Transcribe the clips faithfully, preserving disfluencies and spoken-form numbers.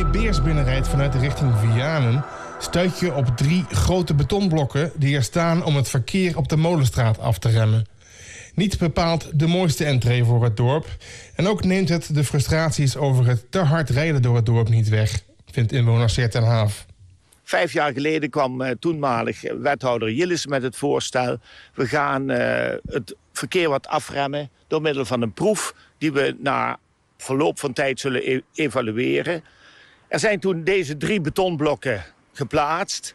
je Beers binnenrijdt vanuit de richting Vianen, stuit je op drie grote betonblokken die er staan om het verkeer op de Molenstraat af te remmen. Niet bepaald de mooiste entree voor het dorp. En ook neemt het de frustraties over het te hard rijden door het dorp niet weg, vindt inwoner Seert ten Haaf. Vijf jaar geleden kwam uh, toenmalig wethouder Jillis met het voorstel. We gaan uh, het verkeer wat afremmen door middel van een proef die we na verloop van tijd zullen e- evalueren. Er zijn toen deze drie betonblokken geplaatst.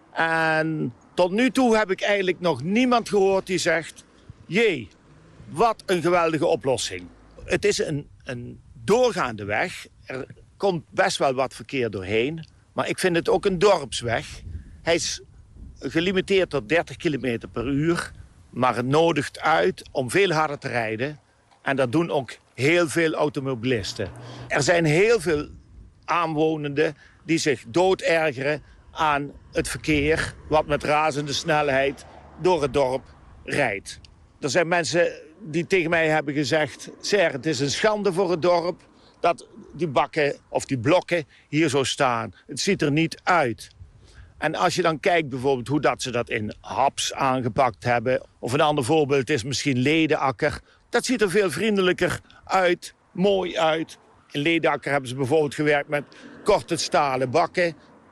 En tot nu toe heb ik eigenlijk nog niemand gehoord die zegt: jee, wat een geweldige oplossing. Het is een, een doorgaande weg. Er komt best wel wat verkeer doorheen. Maar ik vind het ook een dorpsweg. Hij is gelimiteerd tot dertig kilometer per uur. Maar het nodigt uit om veel harder te rijden. En dat doen ook heel veel automobilisten. Er zijn heel veel aanwonenden die zich doodergeren aan het verkeer wat met razende snelheid door het dorp rijdt. Er zijn mensen die tegen mij hebben gezegd: Ser, het is een schande voor het dorp dat die bakken of die blokken hier zo staan. Het ziet er niet uit. En als je dan kijkt bijvoorbeeld hoe dat ze dat in Haps aangepakt hebben, of een ander voorbeeld is misschien Ledenakker. Dat ziet er veel vriendelijker uit, mooi uit. In Ledenakker hebben ze bijvoorbeeld gewerkt met korte stalen bakken,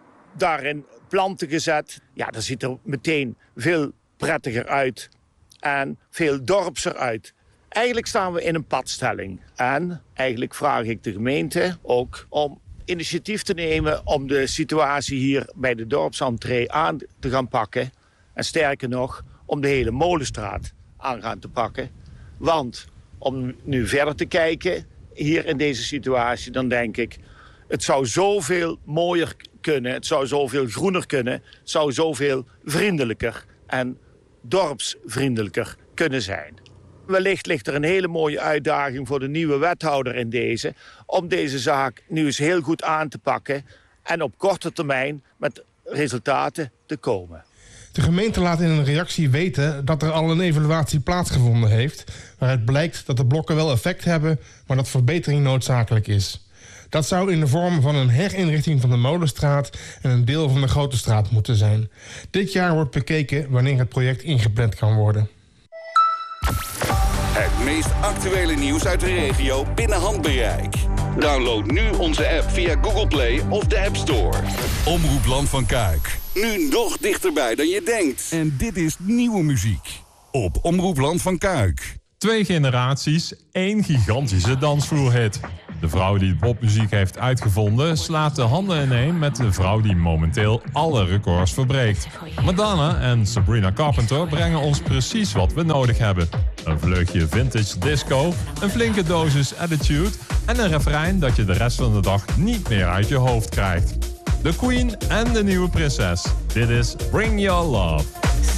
daarin planten gezet. Ja, dat ziet er meteen veel prettiger uit en veel dorpser uit. Eigenlijk staan we in een padstelling. En eigenlijk vraag ik de gemeente ook om initiatief te nemen om de situatie hier bij de dorpsentree aan te gaan pakken. En sterker nog, om de hele Molenstraat aan gaan te pakken. Want om nu verder te kijken hier in deze situatie, dan denk ik: het zou zoveel mooier kunnen, het zou zoveel groener kunnen, het zou zoveel vriendelijker en dorpsvriendelijker kunnen zijn. Wellicht ligt er een hele mooie uitdaging voor de nieuwe wethouder in deze, om deze zaak nu eens heel goed aan te pakken en op korte termijn met resultaten te komen. De gemeente laat in een reactie weten dat er al een evaluatie plaatsgevonden heeft, waaruit blijkt dat de blokken wel effect hebben, maar dat verbetering noodzakelijk is. Dat zou in de vorm van een herinrichting van de Molenstraat en een deel van de Grote Straat moeten zijn. Dit jaar wordt bekeken wanneer het project ingepland kan worden. Het meest actuele nieuws uit de regio binnen handbereik. Download nu onze app via Google Play of de App Store. Omroep Land van Kuik. Nu nog dichterbij dan je denkt. En dit is nieuwe muziek. Op Omroep Land van Kuik. Twee generaties, één gigantische dansvloerhit. De vrouw die popmuziek heeft uitgevonden slaat de handen ineen met de vrouw die momenteel alle records verbreekt. Madonna en Sabrina Carpenter brengen ons precies wat we nodig hebben. Een vleugje vintage disco, een flinke dosis attitude en een refrein dat je de rest van de dag niet meer uit je hoofd krijgt. De Queen en de nieuwe prinses. Dit is Bring Your Love.